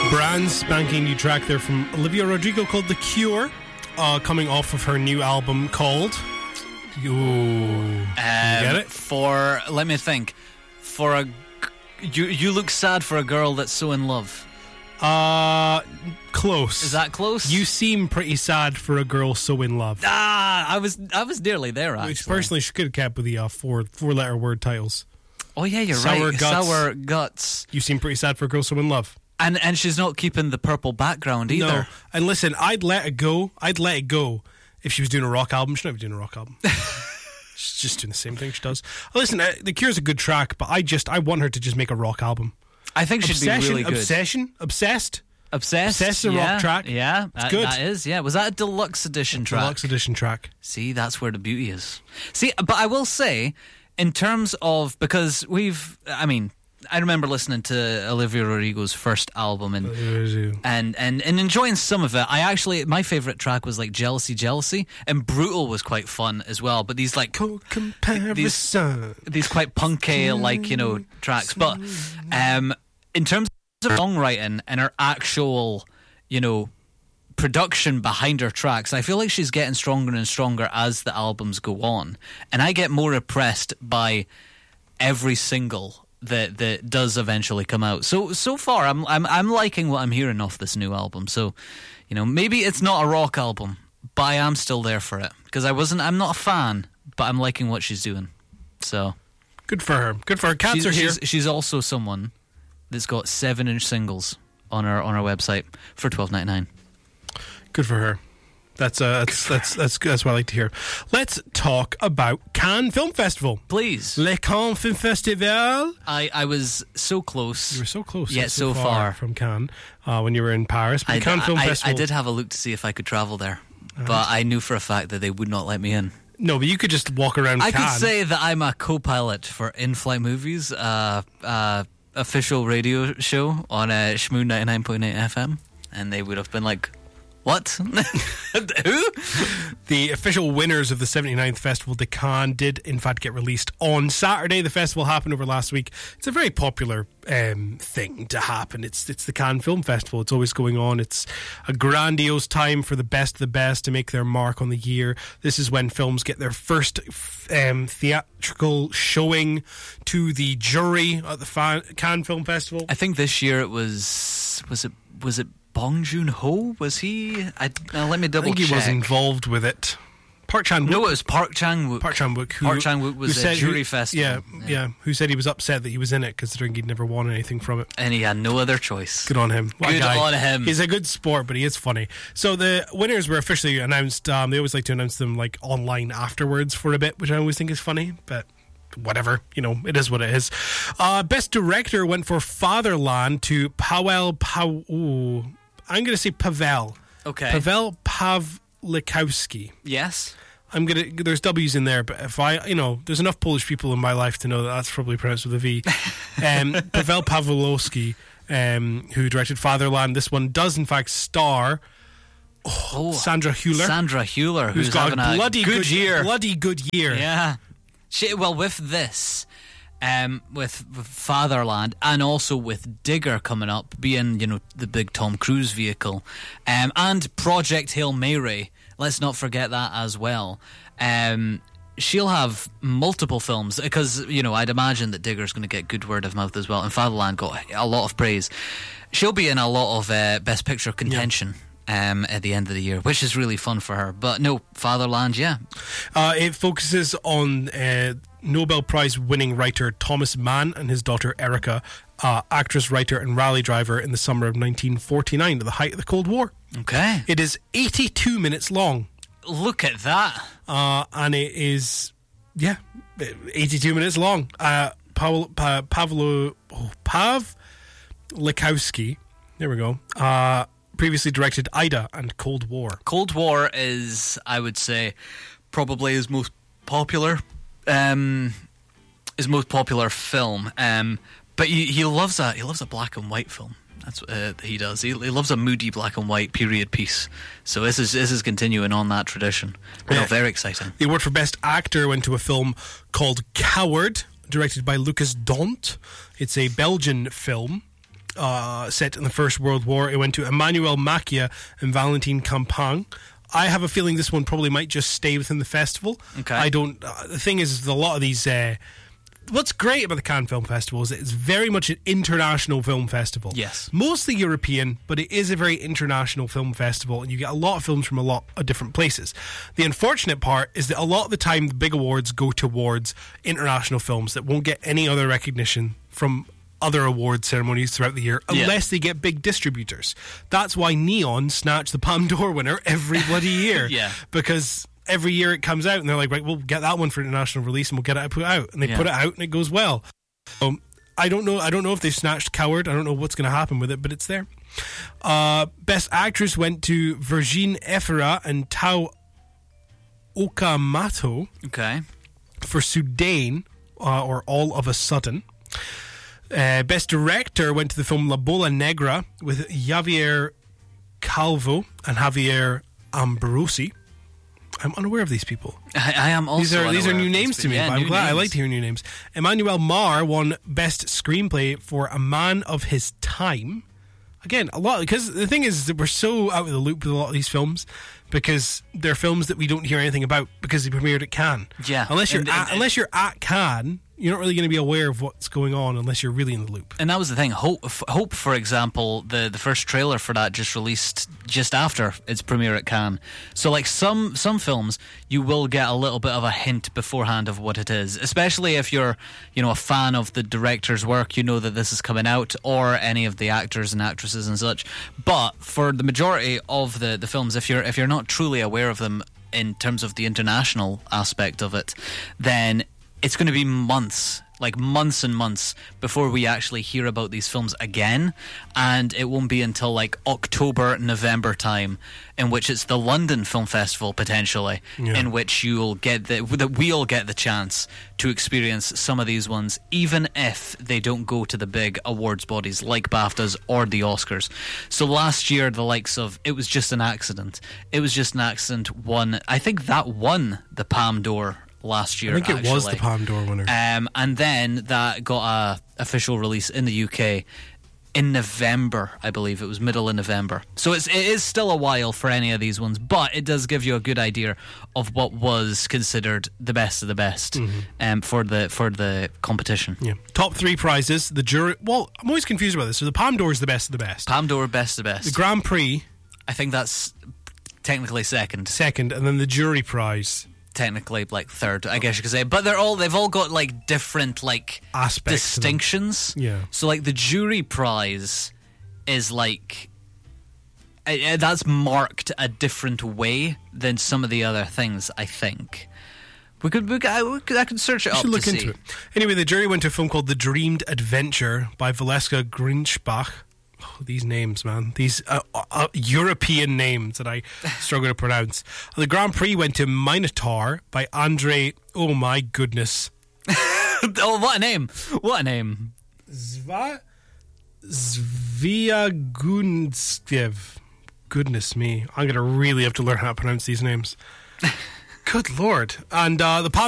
Brand spanking new track there from Olivia Rodrigo called The Cure, coming off of her new album called... you get it? Let me think. You look sad for a girl that's so in love. Close. Is that close? You seem pretty sad for a girl so in love. I was nearly there, actually. Which personally she could have kept with the four-letter word titles. Oh yeah, you're Sour right. Guts. Sour Guts. You seem pretty sad for a girl so in love. And she's not keeping the purple background either. No. And listen, I'd let it go if she was doing a rock album. She's not even doing a rock album. She's just doing the same thing she does. Listen, The Cure's a good track, but I want her to just make a rock album. I think she'd be really good. Obsessed is a rock track. Yeah, it's good. That is, yeah. Was that a deluxe edition track? Deluxe edition track. See, that's where the beauty is. See, but I will say, in terms of, because I remember listening to Olivia Rodrigo's first album and enjoying some of it. My favourite track was like Jealousy, and Brutal was quite fun as well. But these like these quite punky tracks. But in terms of songwriting and her actual production behind her tracks, I feel like she's getting stronger and stronger as the albums go on, and I get more impressed by every single that does eventually come out. So far I'm liking what I'm hearing off this new album. So maybe it's not a rock album, but I am still there for it, because I'm not a fan, but I'm liking what she's doing. So good for her. Cats are here. She's also someone that's got 7-inch singles on her website for $12.99. Good for her. That's what I like to hear. Let's talk about Cannes Film Festival. Please. Le Cannes Film Festival. I was so close. You were so close. Yet so far from Cannes when you were in Paris. But Cannes Film Festival. I did have a look to see if I could travel there, but I knew for a fact that they would not let me in. No, but you could just walk around I Cannes. Could say that I'm a co-pilot for In-Flight Movies, official radio show on Shmoo 99.8 FM, and they would have been like, what? Who? The official winners of the 79th Festival de Cannes did in fact get released on Saturday. The festival happened over last week. It's a very popular thing to happen. It's the Cannes Film Festival. It's always going on. It's a grandiose time for the best of the best to make their mark on the year. This is when films get their first theatrical showing to the jury at the Cannes Film Festival. I think this year it was it Bong Joon-ho? Was he? Let me double check. I think he was involved with it. Park Chan-wook. No, it was Park Chan-wook. Park Chan-wook was a jury festival. Yeah. Who said he was upset that he was in it, considering he'd never won anything from it. And he had no other choice. Good on him. Good on him. He's a good sport, but he is funny. So the winners were officially announced. They always like to announce them like online afterwards for a bit, which I always think is funny, but whatever, it is what it is. Best director went for Fatherland to I'm going to say Pavel. Okay. Pavel Pawlikowski. Yes. There's W's in there, but if there's enough Polish people in my life to know that that's probably pronounced with a V. Pavel Pawlikowski, who directed Fatherland. This one does in fact star Sandra Hüller. Who's got a bloody good year. Bloody good year. Yeah. With this, with Fatherland, and also with Digger coming up, being the big Tom Cruise vehicle, and Project Hail Mary. Let's not forget that as well. She'll have multiple films, because I'd imagine that Digger's going to get good word of mouth as well, and Fatherland got a lot of praise. She'll be in a lot of Best Picture contention. Yeah. At the end of the year, which is really fun for her. But no, Fatherland, yeah. It focuses on Nobel Prize winning writer Thomas Mann and his daughter Erica, actress, writer and rally driver in the summer of 1949 at the height of the Cold War. Okay. It is 82 minutes long. Look at that. And it is 82 minutes long. Pawlikowski, there we go, previously directed Ida and Cold War. Cold War is, I would say, probably his most popular film. But he loves a black and white film. That's what he does. He loves a moody black and white period piece. So this is continuing on that tradition. Very exciting. The award for Best Actor went to a film called Coward, directed by Lucas Dont. It's a Belgian film. set in the First World War. It went to Emmanuel Macchia and Valentin Campagne. I have a feeling this one probably might just stay within the festival. Okay. I don't. The thing is, a lot of these. What's great about the Cannes Film Festival is that it's very much an international film festival. Yes. Mostly European, but it is a very international film festival, and you get a lot of films from a lot of different places. The unfortunate part is that a lot of the time the big awards go towards international films that won't get any other recognition from other award ceremonies throughout the year unless they get big distributors. That's why Neon snatched the Palme d'Or winner every bloody year. Yeah. Because every year it comes out and they're like, right, we'll get that one for international release and we'll get it put out. And they put it out and it goes well. I don't know if they've snatched Coward. I don't know what's going to happen with it, but it's there. Best Actress went to Virginie Efira and Tao Okamoto for Soudain, or All of a Sudden. Best Director went to the film La Bola Negra with Javier Calvo and Javier Ambrosi. I'm unaware of these people. I am also These are new names to me, but I'm glad. I like to hear new names. Emmanuel Mar won Best Screenplay for A Man of His Time. Again, a lot, because the thing is that we're so out of the loop with a lot of these films because they're films that we don't hear anything about because they premiered at Cannes. Yeah. Unless you're at Cannes, you're not really going to be aware of what's going on unless you're really in the loop. And that was the thing. Hope, for example, the first trailer for that just released just after its premiere at Cannes. So, like, some films, you will get a little bit of a hint beforehand of what it is, especially if you're, a fan of the director's work. You know that this is coming out, or any of the actors and actresses and such. But for the majority of the films, if you're not truly aware of them in terms of the international aspect of it, then it's going to be months and months before we actually hear about these films again, and it won't be until like October, November time, in which it's the London Film Festival potentially, in which we'll get the chance to experience some of these ones, even if they don't go to the big awards bodies like BAFTAs or the Oscars. So last year, the likes of It Was Just an Accident. It Was Just an Accident won. I think that won the Palme d'Or last year. I think it was the Palme d'Or winner. And then that got a official release in the UK in November, I believe. It was middle of November. So it is still a while for any of these ones, but it does give you a good idea of what was considered the best of the best for the competition. Yeah. Top 3 prizes. The jury. Well, I'm always confused about this. So the Palme d'Or is the best of the best. Palme d'Or, best of the best. The Grand Prix, I think that's technically second, and then the jury prize, technically like third, I guess you could say. But they've all got like different like aspects, distinctions. Yeah. So like the jury prize is like that's marked a different way than some of the other things. I think I could search it up. Look into it. Anyway, the jury went to a film called The Dreamed Adventure by Valeska Grinchbach. Oh, these names, man. These European names that I struggle to pronounce. The Grand Prix went to Minotaur by Andrei... Oh, my goodness. Oh, what a name. What a name. Zviagunstiev. Goodness me. I'm going to really have to learn how to pronounce these names. Good Lord. And the Palme